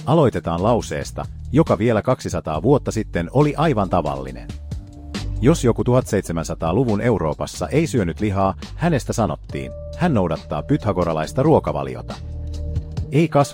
Aloitetaan lauseesta, joka vielä 200 vuotta sitten oli aivan tavallinen. Jos joku 1700-luvun Euroopassa ei syönyt lihaa, hänestä sanottiin, hän noudattaa pythagoralaista ruokavaliota. Ei